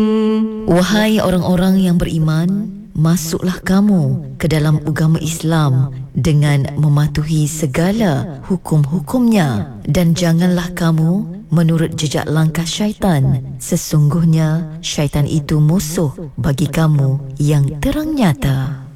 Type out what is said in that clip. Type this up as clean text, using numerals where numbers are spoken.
Wahai orang-orang yang beriman, masuklah kamu ke dalam agama Islam dengan mematuhi segala hukum-hukumnya, dan janganlah kamu menurut jejak langkah syaitan. Sesungguhnya syaitan itu musuh bagi kamu yang terang nyata.